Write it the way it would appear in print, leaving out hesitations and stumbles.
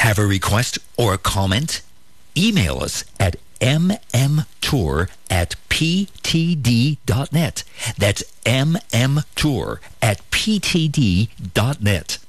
Have a request or a comment? Email us at mmtour@ptd.net. That's mmtour@ptd.net.